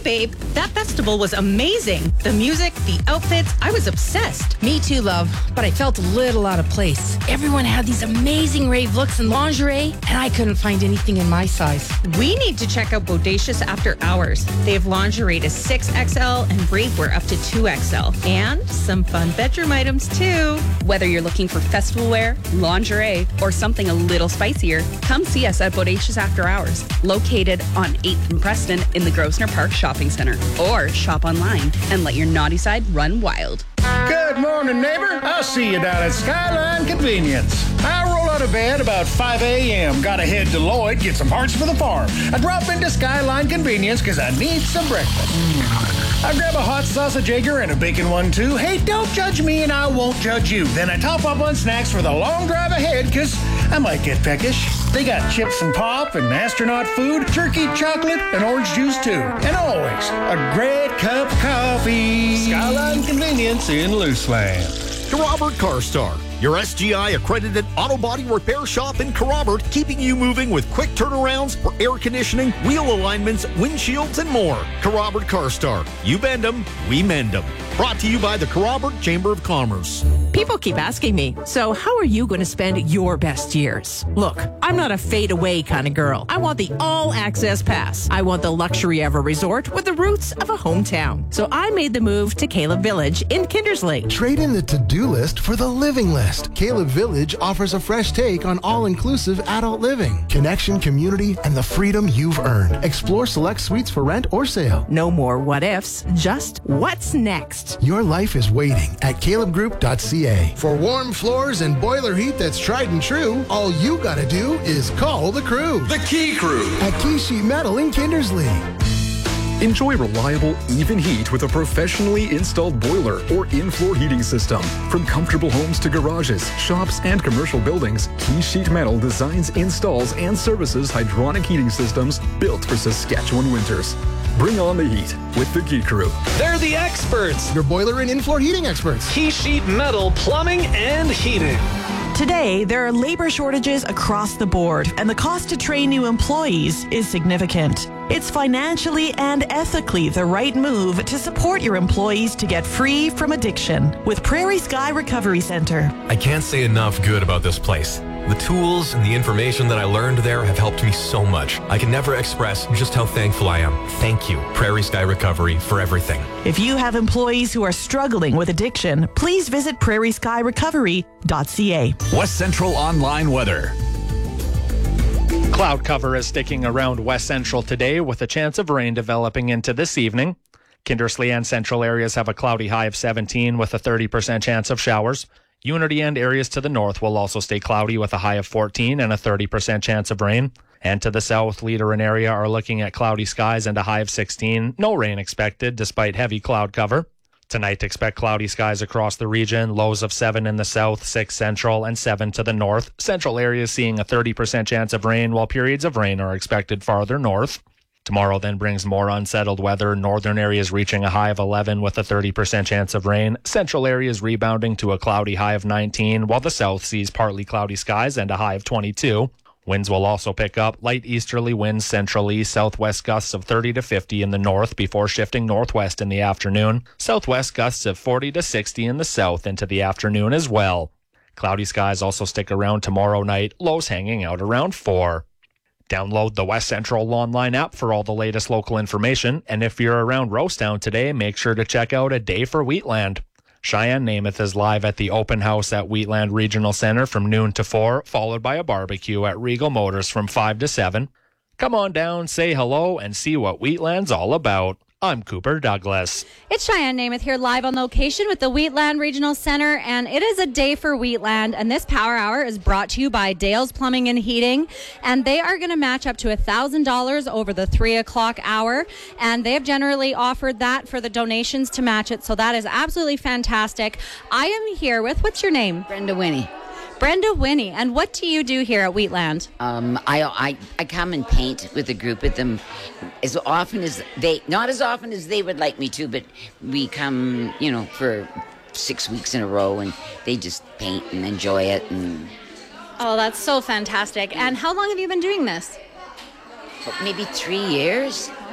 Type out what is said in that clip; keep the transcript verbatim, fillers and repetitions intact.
babe. That festival was amazing. The music, the outfits, I was obsessed. Me too, love. But I felt a little out of place. Everyone had these amazing rave looks and lingerie, and I couldn't find anything in my size. We need to check out Bodacious After Hours. They have lingerie to six X L and ravewear up to two X L. And some fun bedroom items, too. Whether you're looking for festival wear, lingerie, or something a little spicier, come see us at Bodacious After Hours, located on eighth and Preston in the Grosvenor Park Shopping Centre. Or shop online and let your naughty side run wild. Good morning, neighbor. I'll see you down at Skyline Convenience. I roll out of bed about five a.m. Gotta head to Lloyd, get some parts for the farm. I drop into Skyline Convenience because I need some breakfast. I grab a hot sausage egger and a bacon one, too. Hey, don't judge me and I won't judge you. Then I top up on snacks for the long drive ahead because I might get peckish. They got chips and pop and astronaut food, jerky, chocolate, and orange juice, too. And always a great cup of coffee. Skyline Convenience in Luceland. Carobert CarStar, your S G I-accredited auto body repair shop in Carobert, keeping you moving with quick turnarounds for air conditioning, wheel alignments, windshields, and more. Carobert CarStar. You bend them, we mend them. Brought to you by the Carobert Chamber of Commerce. People keep asking me, so how are you going to spend your best years? Look, I'm not a fade-away kind of girl. I want the all-access pass. I want the luxury of a resort with the roots of a hometown. So I made the move to Caleb Village in Kindersley. Trade in the to-do list for the living list. Caleb Village offers a fresh take on all-inclusive adult living, connection, community, and the freedom you've earned. Explore select suites for rent or sale. No more what-ifs, just what's next. Your life is waiting at caleb group dot c a. For warm floors and boiler heat that's tried and true, all you gotta do is call the crew. The Key Crew. At Key Sheet Metal in Kindersley. Enjoy reliable, even heat with a professionally installed boiler or in-floor heating system. From comfortable homes to garages, shops, and commercial buildings, Key Sheet Metal designs, installs, and services hydronic heating systems built for Saskatchewan winters. Bring on the heat with the Key Crew. They're the experts. Your boiler and in-floor heating experts. Key Sheet Metal Plumbing and Heating. Today, there are labor shortages across the board, and the cost to train new employees is significant. It's financially and ethically the right move to support your employees to get free from addiction with Prairie Sky Recovery Center. I can't say enough good about this place. The tools and the information that I learned there have helped me so much. I can never express just how thankful I am. Thank you, Prairie Sky Recovery, for everything. If you have employees who are struggling with addiction, please visit prairie sky recovery dot c a. West Central Online Weather. Cloud cover is sticking around West Central today with a chance of rain developing into this evening. Kindersley and central areas have a cloudy high of seventeen with a thirty percent chance of showers. Unity and areas to the north will also stay cloudy with a high of fourteen and a thirty percent chance of rain. And to the south, Leader and area are looking at cloudy skies and a high of sixteen. No rain expected despite heavy cloud cover. Tonight, expect cloudy skies across the region, lows of seven in the south, six central, and seven to the north. Central areas seeing a thirty percent chance of rain, while periods of rain are expected farther north. Tomorrow then brings more unsettled weather. Northern areas reaching a high of eleven with a thirty percent chance of rain. Central areas rebounding to a cloudy high of nineteen, while the south sees partly cloudy skies and a high of twenty-two. Winds will also pick up. Light easterly winds centrally, southwest gusts of thirty to fifty in the north before shifting northwest in the afternoon. Southwest gusts of forty to sixty in the south into the afternoon as well. Cloudy skies also stick around tomorrow night, lows hanging out around four. Download the West Central Online app for all the latest local information, and if you're around Rosetown today, make sure to check out A Day for Wheatland. Cheyenne Namath is live at the open house at Wheatland Regional Center from noon to four, followed by a barbecue at Regal Motors from five to seven. Come on down, say hello, and see what Wheatland's all about. I'm Cooper Douglas. It's Cheyenne Namath here live on location with the Wheatland Regional Center, and it is a day for Wheatland, and this Power Hour is brought to you by Dale's Plumbing and Heating, and they are going to match up to one thousand dollars over the three o'clock hour, and they have generally offered that for the donations to match it, so that is absolutely fantastic. I am here with, what's your name? Brenda Winnie. Brenda Winnie, and what do you do here at Wheatland? Um, I, I I come and paint with a group with them as often as they, not as often as they would like me to, but we come, you know, for six weeks in a row, and they just paint and enjoy it. And oh, that's so fantastic. And how long have you been doing this? Maybe three years.